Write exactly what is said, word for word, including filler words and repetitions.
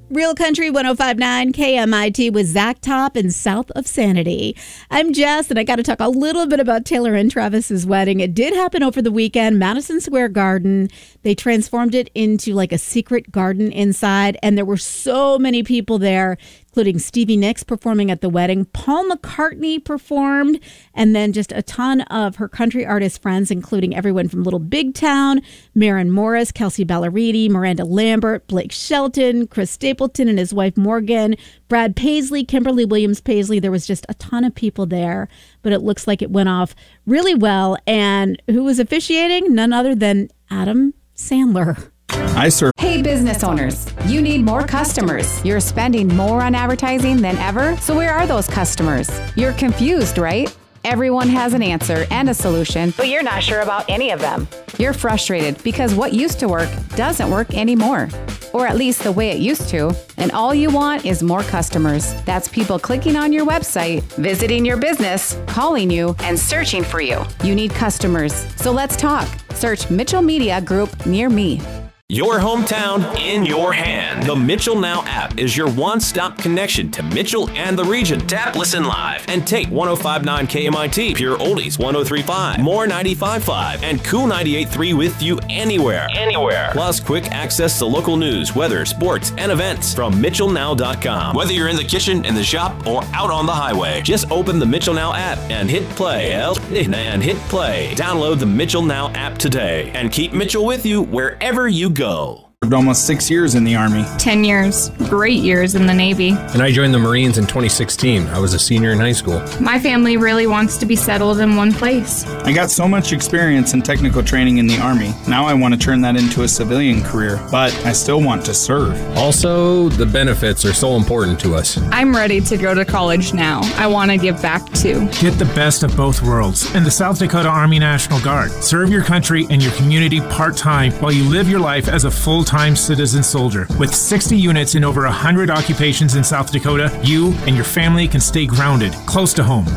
Real Country one oh five point nine K M I T with Zach Top and South of Sanity. I'm Jess, and I got to talk a little bit about Taylor and Travis's wedding. It did happen over the weekend, Madison Square Garden. They transformed it into like a secret garden inside, and there were so many people there, including Stevie Nicks performing at the wedding. Paul McCartney performed, and then just a ton of her country artist friends, including everyone from Little Big Town, Maren Morris, Kelsey Ballerini, Miranda Lambert, Blake Shelton, Chris Stapleton and his wife Morgan, Brad Paisley, Kimberly Williams Paisley. There was just a ton of people there, but it looks like it went off really well. And who was officiating? None other than Adam Sandler. Hi, sir. Hey, business owners. You need more customers. You're spending more on advertising than ever. So where are those customers? You're confused, right? Everyone has an answer and a solution, but you're not sure about any of them. You're frustrated because what used to work doesn't work anymore, or at least the way it used to. And all you want is more customers. That's people clicking on your website, visiting your business, calling you, and searching for you. You need customers. So let's talk. Search Mitchell Media Group near me. Your hometown in your hand. The Mitchell Now app is your one-stop connection to Mitchell and the region. Tap, listen live, and take one oh five point nine K M I T, Pure Oldies one oh three point five, More ninety-five point five, and Cool ninety-eight point three with you anywhere. Anywhere. Plus quick access to local news, weather, sports, and events from Mitchell Now dot com. Whether you're in the kitchen, in the shop, or out on the highway, just open the Mitchell Now app and hit play. And hit play. Download the Mitchell Now app today and keep Mitchell with you wherever you go. Go. Served almost six years in the Army. Ten years. Great years in the Navy. And I joined the Marines in twenty sixteen. I was a senior in high school. My family really wants to be settled in one place. I got so much experience in technical training in the Army. Now I want to turn that into a civilian career, but I still want to serve. Also, the benefits are so important to us. I'm ready to go to college now. I want to give back too. Get the best of both worlds in the South Dakota Army National Guard. Serve your country and your community part-time while you live your life as a full-time citizen soldier. With sixty units in over one hundred occupations in South Dakota, you and your family can stay grounded, close to home.